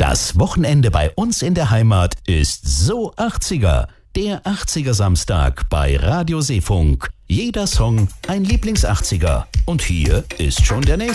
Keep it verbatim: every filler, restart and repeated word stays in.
Das Wochenende bei uns in der Heimat ist so achtziger. Der achtziger Samstag bei Radio Seefunk. Jeder Song ein Lieblings-achtziger. Und hier ist schon der nächste.